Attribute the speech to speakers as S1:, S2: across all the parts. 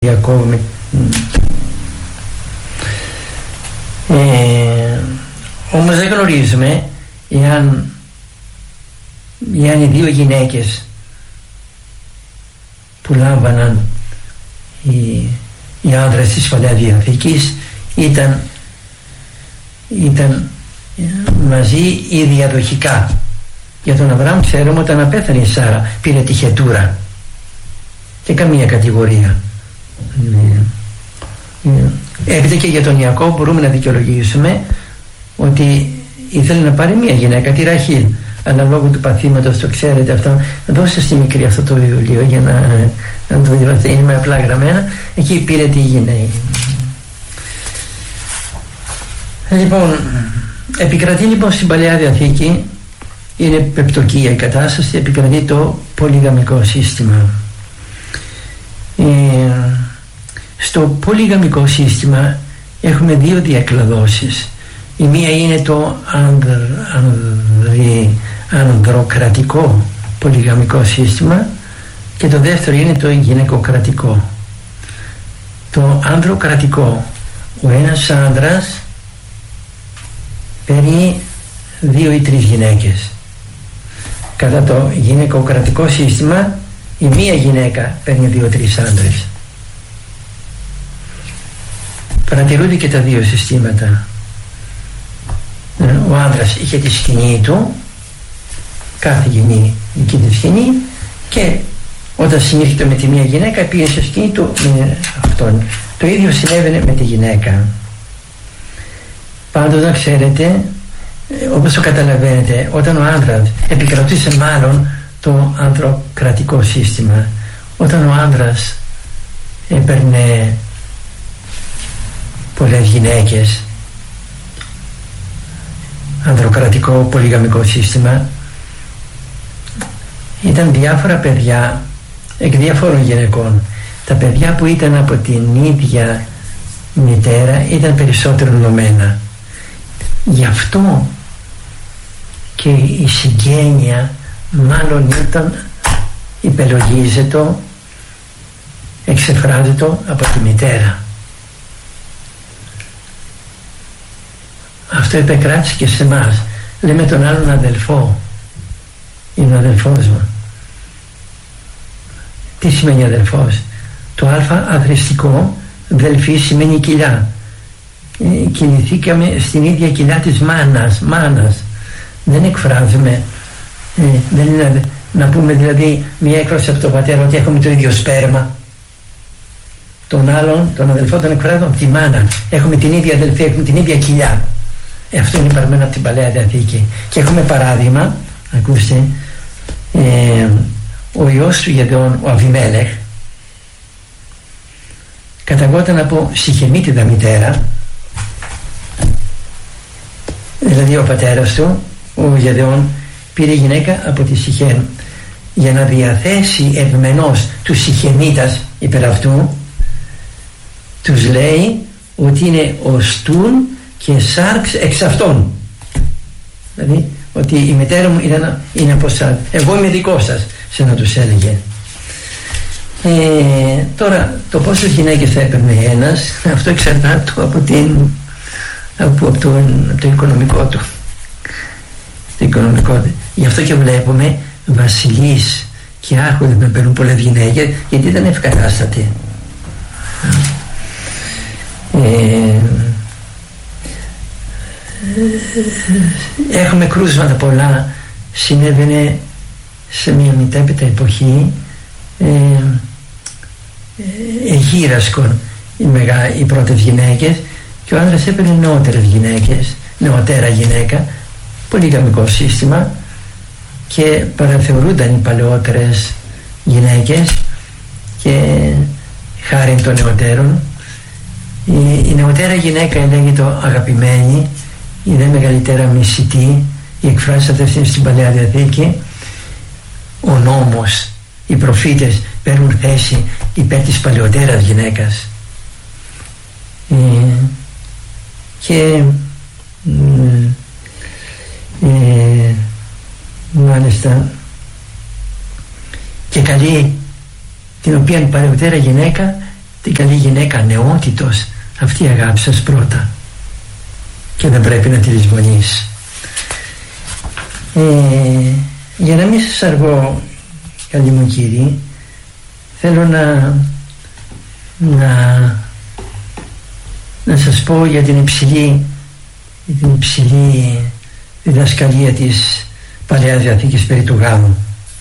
S1: διακόβουμε. Όμως δεν γνωρίζουμε εάν οι δύο γυναίκες που λάμβαναν οι άντρες της Παλαιάς Διαθήκης ήταν μαζί ή διαδοχικά. Για τον Αβραάμ ξέρουμε όταν απέθανε η Σάρα πήρε τη χετούρα και καμία κατηγορία. Έπειτα και για τον Ιακώβ μπορούμε να δικαιολογήσουμε ότι ήθελε να πάρει μια γυναίκα, τη Ραχήλ, αλλά λόγω του παθήματος, το ξέρετε αυτό. Δώστε στη μικρή αυτό το βιβλίο για να το δείτε, είναι με απλά γραμμένα. Εκεί πήρε τη γυναίκα. Λοιπόν, επικρατεί λοιπόν στην Παλαιά Διαθήκη, είναι πεπτοκία η κατάσταση, επικρατεί το πολυγαμικό σύστημα. Στο πολυγαμικό σύστημα έχουμε δύο διακλαδώσεις. Η μία είναι το ανδροκρατικό πολυγαμικό σύστημα και το δεύτερο είναι το γυναικοκρατικό. Το ανδροκρατικό, ο ένας άντρας παίρνει 2 ή 3 γυναίκες. Κατά το γυναικοκρατικό σύστημα η μία γυναίκα παίρνει 2-3 άντρες. Παρατηρούνται και τα δύο συστήματα. Ο άντρας είχε τη σκηνή του, κάθε γεννή εκεί τη σκηνή, και όταν συνήθιζε με τη μία γυναίκα πήγε στη σκηνή του με αυτόν. Το ίδιο συνέβαινε με τη γυναίκα. Πάντως να ξέρετε, όπως το καταλαβαίνετε, όταν ο άντρας επικρατούσε μάλλον το ανδροκρατικό σύστημα, όταν ο άντρας έπαιρνε πολλές γυναίκες, ανδροκρατικό πολυγαμικό σύστημα, ήταν διάφορα παιδιά εκ διαφόρων γυναικών. Τα παιδιά που ήταν από την ίδια μητέρα ήταν περισσότερο ενωμένα. Γι' αυτό και η συγγένεια μάλλον ήταν υπελογίζεται, εξεφράζεται από τη μητέρα. Αυτό επεκράτησε και σε εμάς. Λέμε τον άλλον αδελφό, είναι ο αδελφός μου. Τι σημαίνει αδελφός? Το α αθρηστικό, δελφή, σημαίνει κοιλιά. Κινηθήκαμε στην ίδια κοιλιά της μάνας. Δεν εκφράζουμε, δεν είναι να πούμε δηλαδή μια έκφραση από τον πατέρα ότι έχουμε το ίδιο σπέρμα. Τον άλλον, τον αδελφό, τον εκφράζουμε από τη μάνα. Έχουμε την ίδια αδελφή, έχουμε την ίδια κοιλιά. Αυτό είναι παραμένο από την Παλαιά Διαθήκη. Και έχουμε παράδειγμα, ακούστε, ο ιός του Γεδεών, ο Αβιμέλεχ, καταγόταν από Συχεμίτιδα μητέρα, δηλαδή ο πατέρας του, ο Γεδεών, πήρε γυναίκα από τη Συχέμ για να διαθέσει ευμενώς τους Συχεμίτας υπέρ αυτού. Τους λέει ότι είναι οστούν και σάρξ εξ αυτών, δηλαδή ότι η μητέρα μου είναι από εσάς, εγώ είμαι δικός σας, σε να τους έλεγε. Τώρα το πόσες γυναίκες θα έπαιρνε ένας, αυτό εξαρτάται από το οικονομικό του. Το οικονομικό του. Γι' αυτό και βλέπουμε βασιλείς και άρχοντες να παίρνουν πολλές γυναίκες, γιατί ήταν ευκαράστατοι. Έχουμε κρούσματα πολλά. Συνέβαινε σε μια μετέπειτα εποχή, εγείρασκον οι πρώτες γυναίκες και ο άντρας έπαιρνε νεότερες γυναίκες, νεωτέρα γυναίκα, πολυγαμικό σύστημα, και παραθεωρούνταν οι παλαιότερες γυναίκες και χάρη των νεωτέρων. Η νεωτέρα γυναίκα λέγεται αγαπημένη, η δε μεγαλύτερα μισητή. Η εκφράση αυτή στην Παλαιά Διαθήκη. Ο νόμος, οι προφήτες παίρνουν θέση υπέρ της παλαιότερας γυναίκας. Και μάλιστα και καλεί την οποία παλαιότερα γυναίκα την καλή γυναίκα νεότητος, αυτή αγάπησες πρώτα και δεν πρέπει να τη λησμονείς. Για να μην σας αργώ, καλοί μου κύριοι, θέλω να σας πω για την υψηλή διδασκαλία της Παλαιάς Διαθήκης περί του γάμου.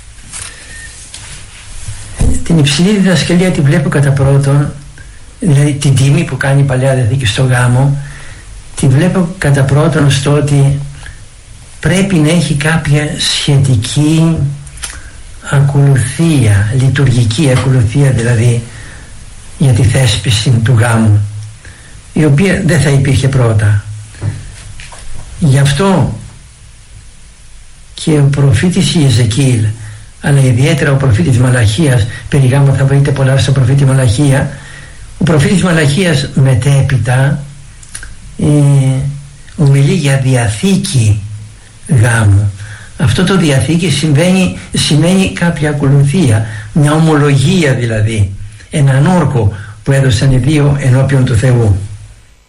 S1: Την υψηλή διδασκαλία τη βλέπω κατά πρώτον, δηλαδή την τιμή που κάνει η Παλαιά Διαθήκη στο γάμο, τη βλέπω κατά πρώτον στο ότι πρέπει να έχει κάποια σχετική ακολουθία, λειτουργική ακολουθία δηλαδή, για τη θέσπιση του γάμου, η οποία δεν θα υπήρχε πρώτα. Γι' αυτό και ο προφήτης Ιεζεκίλ, αλλά ιδιαίτερα ο προφήτης Μαλαχίας, περί γάμου θα βρείτε πολλά στο προφήτη Μαλαχία, ο προφήτης Μαλαχίας μετέπειτα ομιλεί για διαθήκη γάμου. Αυτό το διαθήκη σημαίνει κάποια ακολουθία, μια ομολογία δηλαδή, έναν όρκο που έδωσαν οι δύο ενώπιον του Θεού.